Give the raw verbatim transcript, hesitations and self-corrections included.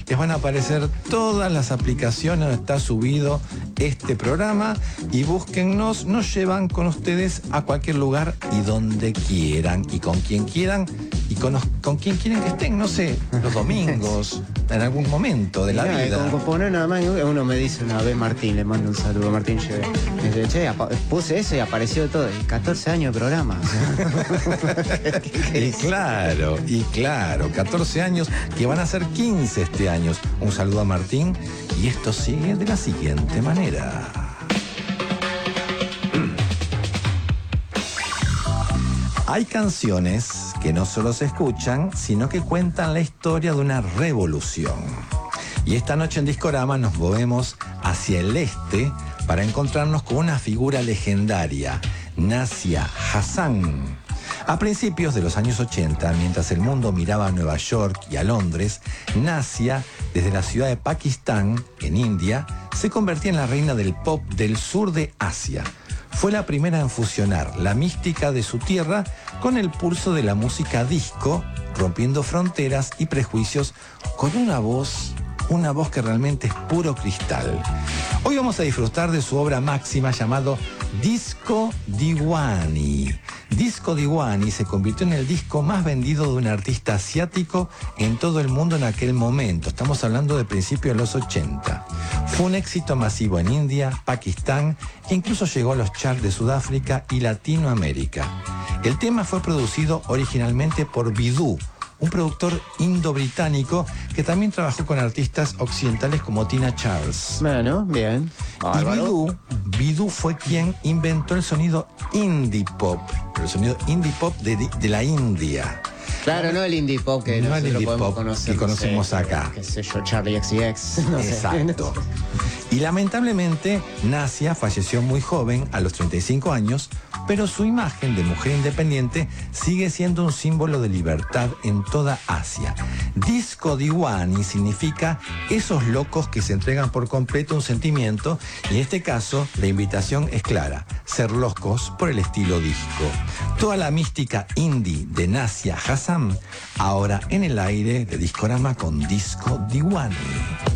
les van a aparecer todas las aplicaciones donde está subido este programa y búsquennos, nos llevan con ustedes a cualquier lugar y donde quieran y con quien quieran y con, los, con quien quieran que estén, no sé, los domingos, en algún momento de la Mirá, vida. Con componer nada más, uno me dice una vez, Martín, le mando un saludo, Martín Llevé. Me dice, che, puse eso y apareció todo. Y catorce años de programa. Y claro, y claro, catorce años que van a ser quince este año. Un saludo a Martín y esto sigue de la siguiente manera. Hay canciones que no solo se escuchan, sino que cuentan la historia de una revolución. Y esta noche en Discorama nos movemos hacia el este para encontrarnos con una figura legendaria, Nasia Hassan. A principios de los años ochenta, mientras el mundo miraba a Nueva York y a Londres, Nasia, desde la ciudad de Pakistán, en India, se convertía en la reina del pop del sur de Asia. Fue la primera en fusionar la mística de su tierra con el pulso de la música disco, rompiendo fronteras y prejuicios con una voz, una voz que realmente es puro cristal. Hoy vamos a disfrutar de su obra máxima llamado Disco Diwani. Disco Diwani se convirtió en el disco más vendido de un artista asiático en todo el mundo en aquel momento. Estamos hablando de principios de los ochenta. Fue un éxito masivo en India, Pakistán e incluso llegó a los charts de Sudáfrica y Latinoamérica. El tema fue producido originalmente por Bidú, un productor indo-británico que también trabajó con artistas occidentales como Tina Charles. Bueno, bien. Y Bidú, Bidú fue quien inventó el sonido indie pop, el sonido indie pop de, de la India. Claro, no el indie pop que no nosotros el indie podemos pop conocer, que conocemos no sé, acá. Qué sé yo, Charlie X C X. No Exacto. Sé. Y lamentablemente, Nasia falleció muy joven, a los treinta y cinco años, pero su imagen de mujer independiente sigue siendo un símbolo de libertad en toda Asia. Disco Diwani significa esos locos que se entregan por completo un sentimiento, y en este caso la invitación es clara: ser locos por el estilo disco. Toda la mística indie de Nasia Hassan, ahora en el aire de Discorama con Disco Diwani.